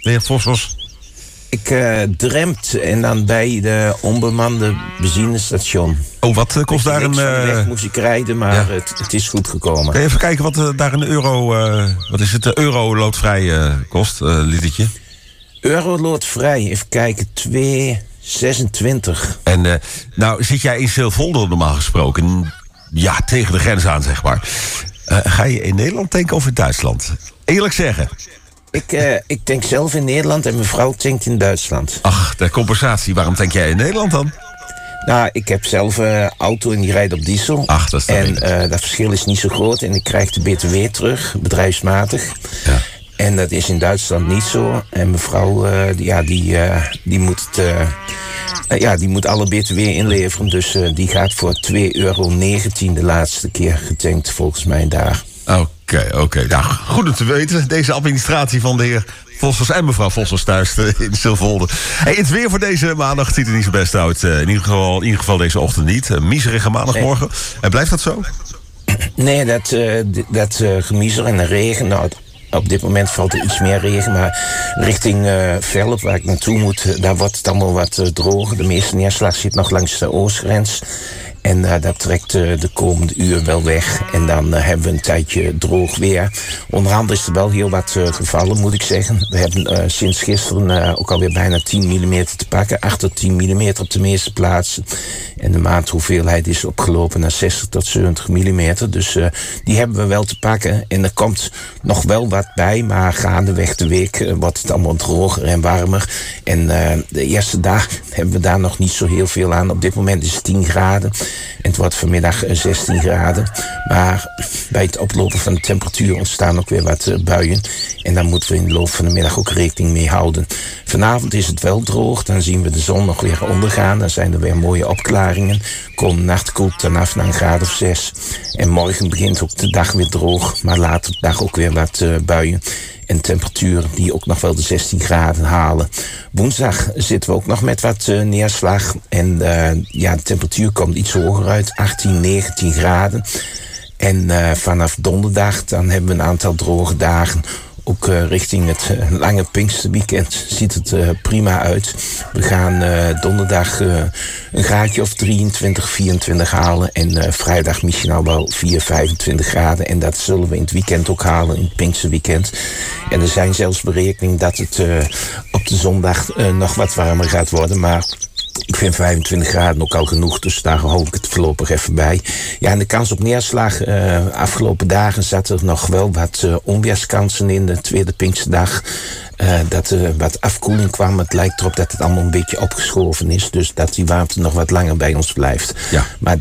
de heer Vossels? Ik Drempt en dan bij de onbemande benzinestation. Oh, wat kost daar een... weg moest ik rijden, maar het is goed gekomen. Kun je even kijken wat daar een euro... wat is het? De euro loodvrij kost, litertje? Euroloodvrij, even kijken, 2,26. En nou zit jij in Silvolde normaal gesproken... Ja, tegen de grens aan, zeg maar. Ga je in Nederland tanken of in Duitsland? Eerlijk zeggen. Ik tank zelf in Nederland en mijn vrouw tankt in Duitsland. Ach, de compensatie. Waarom tank jij in Nederland dan? Nou, ik heb zelf een auto en die rijdt op diesel. Ach, dat is en dat verschil is niet zo groot. En ik krijg de BTW terug, bedrijfsmatig. Ja. En dat is in Duitsland niet zo. En mijn vrouw, die moet alle BTW inleveren. Dus die gaat voor €2,19 de laatste keer getankt, volgens mij daar. Oké. Nou, goed om te weten. Deze administratie van de heer Vossels en mevrouw Vossels thuis in Silvolde. Hey, het weer voor deze maandag ziet er niet zo best uit. In ieder geval deze ochtend niet. Een miserige maandagmorgen. En blijft dat zo? Nee, dat gemiezer en de regen... Nou, op dit moment valt er iets meer regen, maar richting Velp, waar ik naartoe moet, daar wordt het allemaal wat droger. De meeste neerslag zit nog langs de oostgrens. En dat trekt de komende uur wel weg. En dan hebben we een tijdje droog weer. Onderhand is er wel heel wat gevallen, moet ik zeggen. We hebben sinds gisteren ook alweer bijna 10 mm te pakken. 8 tot 10 mm op de meeste plaatsen. En de maandhoeveelheid is opgelopen naar 60 tot 70 mm. Dus die hebben we wel te pakken. En er komt nog wel wat bij. Maar gaandeweg de week wordt het allemaal droger en warmer. En de eerste dag hebben we daar nog niet zo heel veel aan. Op dit moment is het 10 graden. En het wordt vanmiddag 16 graden. Maar bij het oplopen van de temperatuur ontstaan ook weer wat buien. En daar moeten we in de loop van de middag ook rekening mee houden. Vanavond is het wel droog. Dan zien we de zon nog weer ondergaan. Dan zijn er weer mooie opklaringen. Komende nacht koelt dan af naar een graad of 6. En morgen begint ook de dag weer droog. Maar later op de dag ook weer wat buien. En temperaturen die ook nog wel de 16 graden halen. Woensdag zitten we ook nog met wat neerslag. En de temperatuur komt iets hoger uit. 18, 19 graden. En vanaf donderdag dan hebben we een aantal droge dagen. Ook richting het lange Pinksterweekend ziet het prima uit. We gaan donderdag een graadje of 23, 24 halen. En vrijdag misschien al wel 4, 25 graden. En dat zullen we in het weekend ook halen, in het Pinksterweekend. En er zijn zelfs berekeningen dat het op de zondag nog wat warmer gaat worden. Maar ik vind 25 graden ook al genoeg, dus daar hou ik het voorlopig even bij. Ja, en de kans op neerslag. Afgelopen dagen zat er nog wel wat onweerskansen in de tweede Pinksterdag. Dat er wat afkoeling kwam. Het lijkt erop dat het allemaal een beetje opgeschoven is. Dus dat die warmte nog wat langer bij ons blijft. Ja. Maar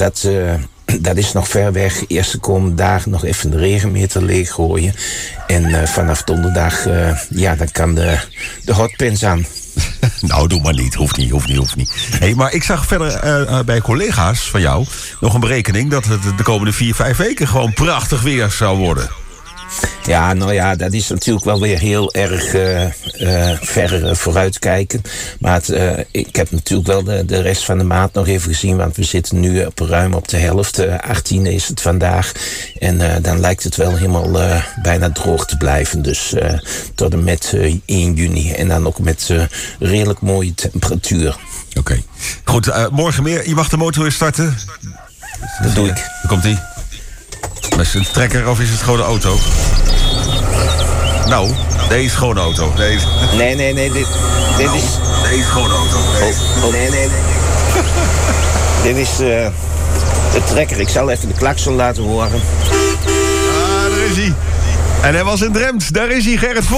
dat is nog ver weg. Eerst de komende dagen nog even de regenmeter leeggooien. En vanaf donderdag, dan kan de hotpens aan. Nou, doe maar niet. Hoeft niet. Hey, maar ik zag verder bij collega's van jou nog een berekening dat het de komende 4, 5 weken gewoon prachtig weer zou worden. Ja, nou ja, dat is natuurlijk wel weer heel erg ver vooruitkijken. Maar ik heb natuurlijk wel de rest van de maand nog even gezien. Want we zitten nu ruim op de helft. 18 is het vandaag. En dan lijkt het wel helemaal bijna droog te blijven. Dus tot en met 1 juni. En dan ook met redelijk mooie temperatuur. Oké. Goed, morgen meer. Je mag de motor weer starten. Dat doe ik. Daar komt-ie. Is het een trekker of is het gewoon een auto? Nou, deze is gewoon een auto. Deze. Nee, dit is... Deze is gewoon een auto. Nee. Dit is de trekker. Ik zal even de klakson laten horen. Ah, daar is hij. En hij was in Drempt. Daar is hij, Gerrit.